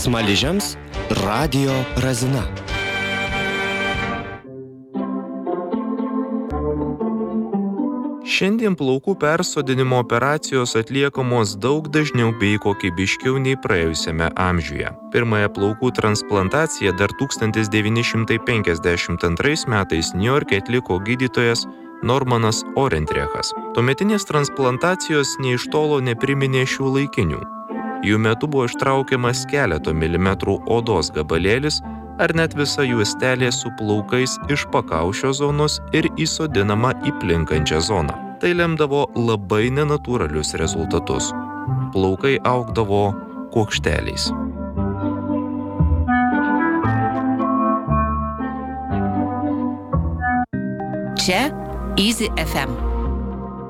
Smaližiams Radio Razina. Šiandien plaukų persodinimo operacijos atliekamos daug dažniau bei kokybiškiau nei praėjusiame amžiuje. Pirmąją plaukų transplantaciją dar 1952 metais Niujorke atliko gydytojas Normanas Orentrechas. Tuometinės transplantacijos nė iš tolo nepriminė šių laikinių. Jų metu buvo ištraukiamas keleto milimetrų odos gabalėlis ar net visa juostelė su plaukais iš pakaušio zonos ir įsodinama į plinkančią zoną. Tai lemdavo labai nenatūralius rezultatus. Plaukai augdavo kuokšteliais. Čia Easy FM.